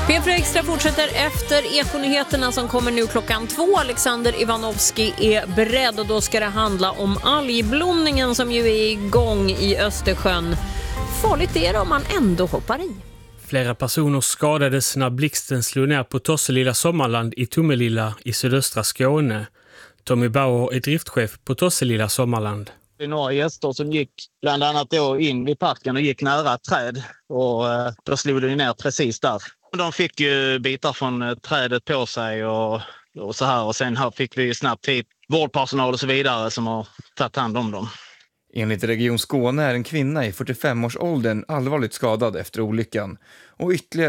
P4 Extra fortsätter efter Ekonyheterna som kommer nu klockan 2. Alexander Ivanovski är beredd och då ska det handla om algblomningen som ju är igång i Östersjön. Farligt är det om man ändå hoppar i. Flera personer skadades när blixten slog ner på Tosselilla Sommarland i Tomelilla i sydöstra Skåne. Tommy Bauer är driftchef på Tosselilla Sommarland. Det är några gäster som gick bland annat då in i parken och gick nära ett träd och då slog det ner precis där. De fick ju bitar från trädet på sig och så här och sen här fick vi snabbt hit vårdpersonal och så vidare som har tagit hand om dem. Enligt Region Skåne är en kvinna i 45-årsåldern allvarligt skadad efter olyckan och ytterligare